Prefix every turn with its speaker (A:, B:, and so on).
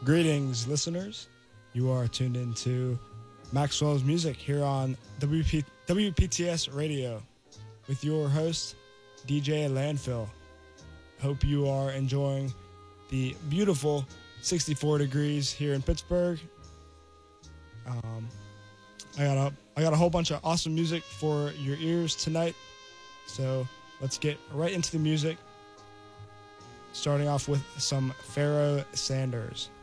A: Greetings, listeners. You are tuned into Maxwell's Music here on WPTS Radio with your host, DJ Landfill. Hope you are enjoying the beautiful 64 degrees here in Pittsburgh. I got a whole bunch of awesome music for your ears tonight. So let's get right into the music. Starting off with some Pharoah Sanders.